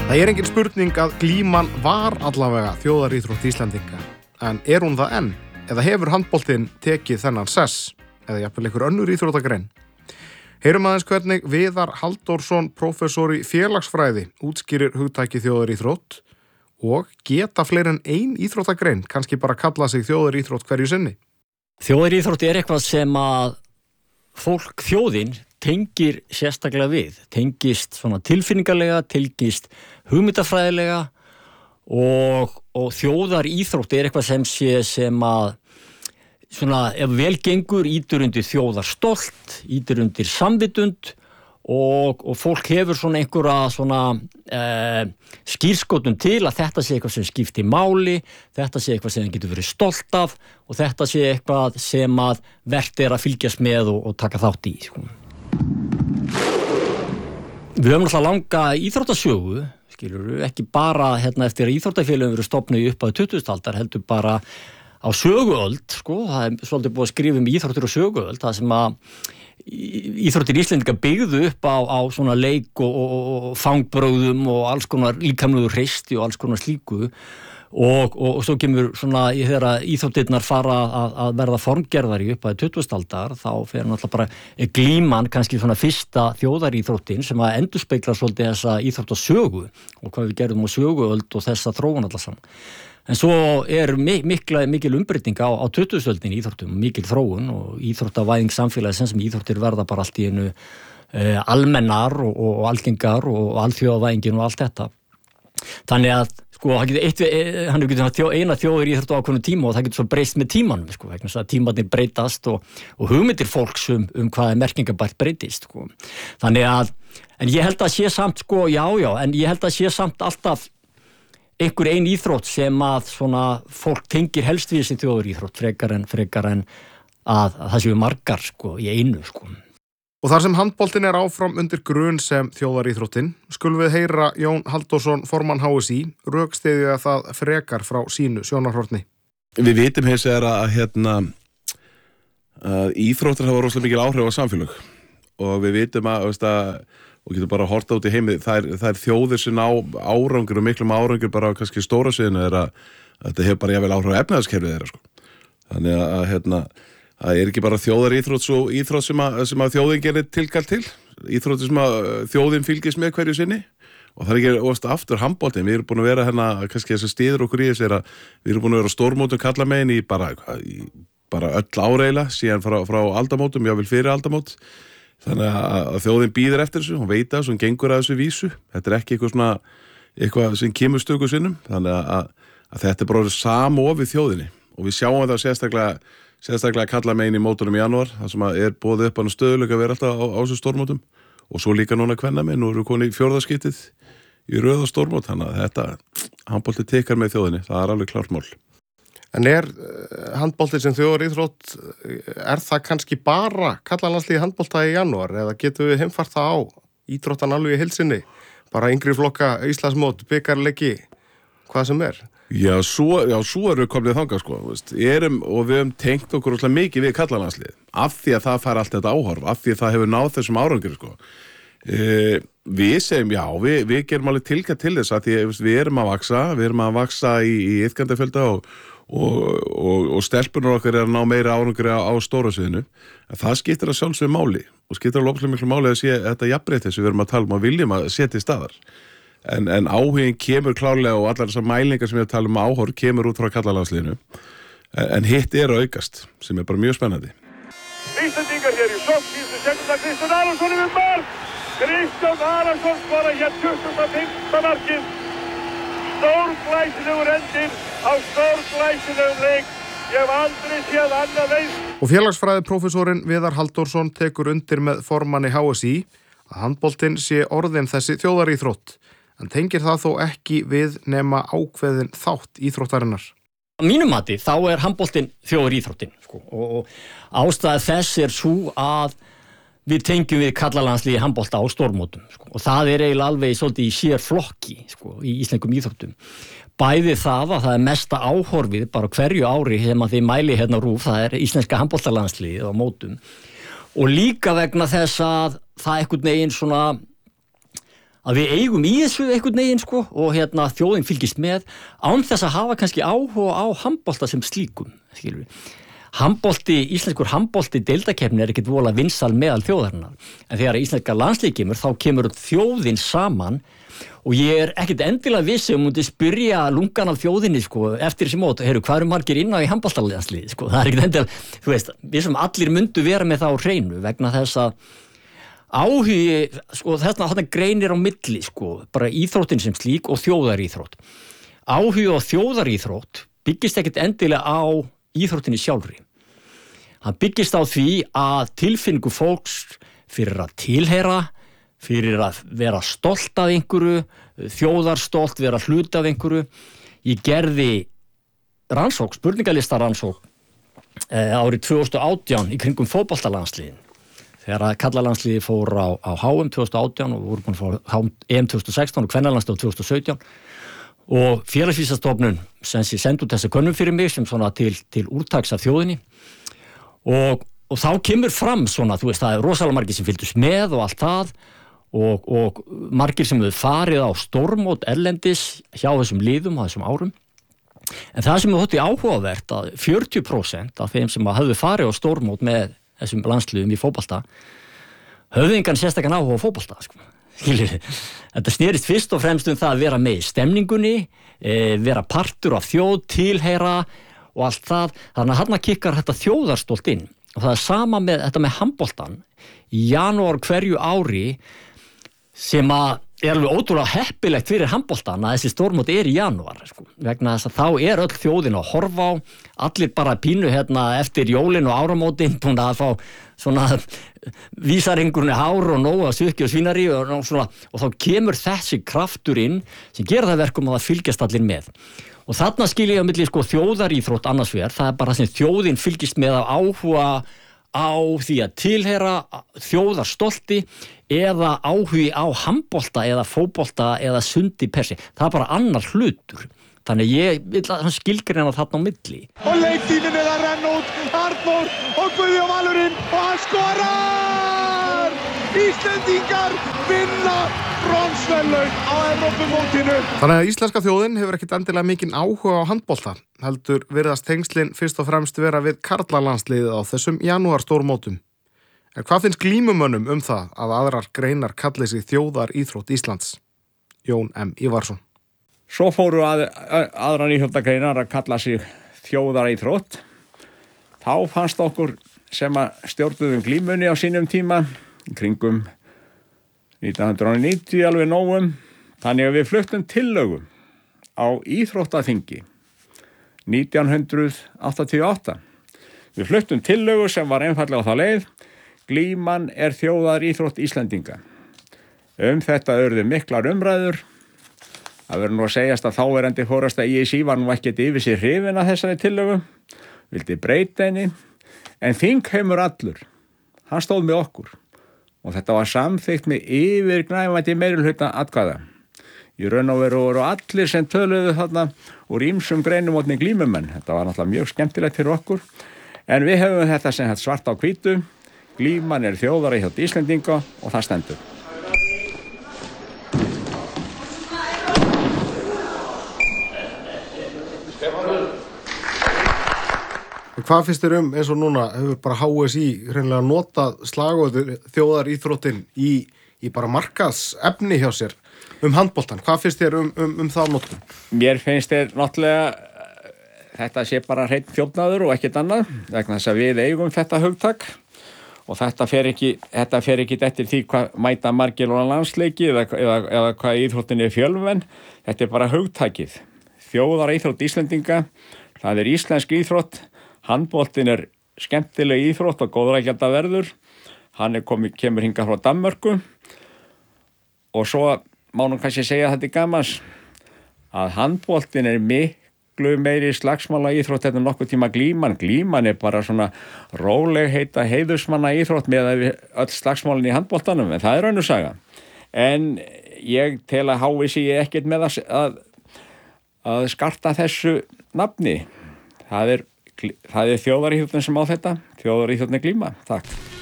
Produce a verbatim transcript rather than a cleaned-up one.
Það er engin spurning að glíman var allavega þjóðaríþrótt Íslendinga. En er hún það enn? Eða hefur handboltinn tekið þennan sess? Eða jafnvel einhver önnur íþróttagrein? Heyrum aðeins hvernig Viðar Halldórsson, prófessor í félagsfræði, útskýrir hugtakið þjóðaríþrótt og geta fleiri en ein íþróttagrein kannski bara kalla sig þjóðaríþrótt hverju sinni. Þjóðaríþrótt er eitthvað sem að fólk, þjóðin, tengir sérstaklega við, tengist svona tilfinningarlega, tengist hugmyndafræðilega og, og þjóðaríþrótt er eitthvað sem sé sem að svona ef vel gengur ítur undir þjóðarstolt, ítur undir samvitund og, og fólk hefur svona einhverja svona eh, skírskotun til að þetta sé eitthvað sem skiptir máli, þetta sé eitthvað sem getur verið stolt af og þetta sé eitthvað sem að vert er að fylgjast með og, og taka þátt í. Sko. Við höfum alltaf langa íþróttasögu, skilurðu, ekki bara hérna eftir að íþróttafélögum verið stofnuð upp að tuttugustu aldar, heldur bara á söguöld, sko, það er svolítið búið að skrifa um íþróttir og söguöld, það sem að íþróttir Íslendinga byggðu upp á, á svona leik og, og, og fangbrögðum og alls konar líkamlegu hreisti og alls konar slíku og, og, og svo kemur svona í þeirra íþróttirnar fara að, að verða formgerðari upp að tuttugustu aldar, þá fer náttúrulega bara glíman kannski svona fyrsta þjóðaríþróttin sem að endurspegla svolítið þessa íþróttasögu og hvað við gerðum á söguöld og þessa þróun allar saman. En svo er mikla, mikil umbreyting á, á tuttugustu öldinni í íþróttum, mikil þróun og íþróttavæðing samfélagsins sem íþróttir verða bara allt í einu e, almennar og, og algengar og alþjóðavæðingin og allt þetta. Þannig að sko, hann getur, eitt, hann getur þjó, eina þjóður í íþróttu á ákveðnum tíma og það getur svo breyst með tímanum, sko, vegna þess að tímarnir breytast og, og hugmyndir fólks um, um hvað er merkingabært breytist. Sko. Þannig að, en ég held að sé samt, sko, já, já, en ég held að sé samt alltaf einhver ein íþrótt sem að svona fólk tengir helst við sem þjóðaríþrótt frekar en, frekar en að, að það séu margar sko, í einu. Sko. Og þar sem handboltinn er áfram undir grun sem þjóðaríþróttin, skulum við heyra Jón Halldórsson, formann H S í, rökstyðja það frekar frá sínu sjónarhorni. Við vitum hins vegar að, hérna, að íþróttir hafa rosalega mikil áhrif á samfélag og við vitum að, veist, að og getur bara að horta út í heimi, það er, það er þjóðir sem á árangur og miklum árangur bara á kannski stóra sviðinu er að, að þetta hefur bara jafnvel áhrif á efnahagskerfið þeirra sko. Þannig að, hérna, að er ekki bara þjóðaríþrótt svo íþrótt sem að, sem að þjóðin gerir tilkall til, íþróttir sem að þjóðin fylgist með hverju sinni og það er ekki ofast aftur handboltinn, við erum búin að vera hérna, kannski þess að stýður okkur í þess er að við erum búin að vera á stórmótum kallamegin í bara, í bara öll áreila síðan frá, frá aldamótum, jáfnvel fyrir aldamót. Þannig að þjóðin býður eftir þessu, hún veit að hún gengur að þessu vísu. Þetta er ekki eitthvað svona, eitthvað sem kemur stöku sinnum. Þannig að, að þetta er bara samofið þjóðinni. Og við sjáum það sérstaklega, sérstaklega kalla megin í mótunum í janúar, það sem er boðið upp á stöðuleika að vera alltaf á, á þessu stórmótum. Og svo líka núna kvenna með, nú erum við konið í fjórðaskiptið í röða stórmót. Þannig að þetta, handbolti tekar með þjóðinni, það er alveg klárt mál. En er handbolti sem þjóðaríþrótt, er það kannski bara kallalandsliði handbolta í janúar eða getum við heimfært það á íþróttan alveg í heilsinni, bara yngri flokka, Íslandsmót, bikarleiki, hvað sem er? Já, svo, já, svo erum við komnið þangað sko, veist, erum, og við hefum tengt okkur óslega mikið við kallalandsliði, af því að það fær allt þetta áhorf, af því að það hefur náð þessum árangri sko. E, við segjum, já, við, við gerum alveg tilkall til þess að því að við erum að vaksa, við erum að vaksa í, í iðkandafjölda og Og, og, og stelpunar okkar er að ná meira árangur á, á stóra sviðinu en það skiptir að sjálfsögðu máli og skiptir að lókslega miklu máli að sé þetta jafnrétti sem við erum að tala um og viljum að setja í staðar en, en áhugin kemur klárlega og allar þessar mælingar sem við talum um áhorf kemur út frá kallalandsliðinu en, en hitt er að aukast sem er bara mjög spennandi. Íslendingar hér í sókn, síðustu sekúnda Kristján Arason yfir mark Kristján Arason skora hér tuttugasta og fimmta markið stórglæsilegur endir á stórglæsilegum leik. Ég hef aldrei séð annað eins. Og félagsfræðiprófessorinn Viðar Halldórsson tekur undir með formanni H S í að handboltinn sé orðin þessi þjóðaríþrótt, en tengir það þó ekki við nema ákveðin þátt íþróttarinnar. Að mínu mati þá er handboltinn þjóðaríþróttin sko, og, og ástæða þess er sú að við tengjum við kallalandsliði handbolta á stórmótum sko. Og það er eiginlega alveg svolítið í sér flokki sko, í íslenskum íþróttum. Bæði það að það er mesta áhorfið bara hverju ári sem að þið mæli hérna rúf, það er íslenska handboltalandsliðið á mótum. Og líka vegna þess að það einhvern veginn svona að við eigum í þessu einhvern veginn sko og hérna þjóðin fylgist með án þess að hafa kannski áhuga á handbolta sem slíkum, skilur við. Handbolti, íslenskur handbolti deildakeppni er ekkert vola vinsal meðal þjóðarinnar. En þegar íslenska landslið kemur, þá kemur þjóðin saman og ég er ekkert endilega vissi um að spyrja lungan af þjóðinni sko eftir þessi mót, heyrðu, hvað eru margir inn á í handboltalandsliði sko, það er ekkert endilega, þú veist, við sem allir myndu vera með það á hreinu vegna þess að áhugi, sko, þarna, þarna greinir á milli, sko, bara íþróttin sem slík og þjóðaríþrótt. Áhugi á þjóðaríþrótt byggist ekkert endilega á íþróttinni sjálfri. Hann byggist á því að tilfinningu fólks fyrir að tilheyra, fyrir að vera stolt af einhverju, þjóðarstolt, vera hluti af einhverju. Ég gerði rannsókn, spurningalistarannsókn eh, árið tvö þúsund og átján í kringum fótboltalandsliðin. Þegar að karlalandsliði fór á, á H M tvö þúsund og átján og voru búin að fá E M tvö þúsund og sextán og kvennalandsliðið tvö þúsund og sautján og félagsvísastofnun sem sé sendu þessi könnun fyrir mig sem svona til, til úrtaks af þjóðinni og, og þá kemur fram svona, þú veist, það er rosalega margir sem fylgdust með og allt það og, og margir sem hefur farið á stórmót erlendis hjá þessum liðum á þessum árum. En það sem er þótti áhugavert að fjörutíu prósent af þeim sem hafðu farið á stórmót með þessum landsliðum í fótbolta höfðu engan sérstakann áhuga á fótbolta sko. Þetta snerist fyrst og fremst um það að vera með í stemningunni e, vera partur af þjóð, tilheyra og allt það, þannig að þarna kikkar þetta þjóðarstolt inn og það er sama með þetta með handboltan í janúar hverju ári sem að er alveg ótrúlega heppilegt fyrir handboltan að þessi stórmót er í janúar sko. Vegna þess að þá er öll þjóðin að horfa á allir bara pínu hérna eftir jólin og áramótin búin að fá svona vísaringurinn hár og nóg að sukki og svínari og, svona, og þá kemur þessi kraftur inn sem gera það verkum að það fylgjast allir með og þarna skil ég á milli sko þjóðaríþrótt annars vegar, það er bara sem þjóðin fylgist með af áhuga á því að tilheyra þjóðarstolti eða áhugi á handbolta eða fótbolta eða sundi persi. Það er bara annar hlutur. Þannig ég vil að hann skilgreina þarna á milli. Og leiktíminn er að renna út, Arnór og Guðjón Valurinn og hann skorar! Íslendingar vinna bronsverðlaun á Evrópumótinu. Þannig að íslenska þjóðin hefur ekkit endilega mikinn áhuga á handbolta. Heldur virðast tengslin fyrst og fremst vera við karlalandsliðið á þessum janúar stórmótum. En hvað finnst glímumönnum um það að aðrar greinar kalli sig þjóðaríþrótt Íslands? Jón M. Ívarsson. Svo fóru að, að, aðrar íþróttagreinar að kalla sig þjóðaríþrótt. Þá fannst okkur sem að stjórnuðum glímunni á sínum tíma, kringum nítján hundruð níutíu alveg nógum, þannig að við fluttum tillögu á íþróttaþingi nítján hundruð áttatíu og átta. Við fluttum tillögu sem var einfallega á þá leið, glíman er þjóðaríþrótt Íslendinga. Um þetta urðu miklar umræður. Það verður nú að segjast að þáverandi forasta í s í var nú ekkert yfir sig hrifinn af þessari tillögu, vildi breyta henni, en þingheimur allur, hann stóð með okkur og þetta var samþykkt með yfirgnæfandi meirihluta atkvæða. Í raun og veru voru allir sem töluðu þarna úr ýmsum greinum og glímumenn. Þetta var náttúrulega mjög skemmtilegt fyrir okkur, en við hefum þetta sem svart á hvítu. Glíman er þjóðaríþrótt Íslendinga og það stendur. Hvað finnst þér um eins og núna hefur bara H S í hreinlega notað slagorðið þjóðaríþróttin í, í bara markaðsefni hjá sér um handboltan? Hvað finnst þér um, um, um það notkun? Mér finnst þér náttúrulega þetta sé bara hreinn þjófnaður og ekkert annað vegna þess að við eigum þetta hugtak og þetta fer ekki, þetta fer ekki eftir því hvað mæta margir á landsleiki eða, eða, eða hvað íþróttin er fjölmenn. Þetta er bara hugtakið. Þjóðaríþrótt Íslendinga, það er íslensk íþrótt. Handboltinn er skemmtileg íþrótt og góðrækjanda verður. Hann er komið, kemur hingað frá Danmörku og svo má nú kannski segja þetta í gamans að handboltinn er miklu meiri slagsmála íþrótt þetta nokkuð tíma glíman. Glíman er bara svona róleg heita heiðusmanna íþrótt með að við öll slagsmálinn í handboltanum, en það er önnur saga. En ég tel að H S í ekkert með að, að, að skarta þessu nafni. Það er Það er þjóðaríþróttin sem á þetta, þjóðaríþróttin glíma. Takk.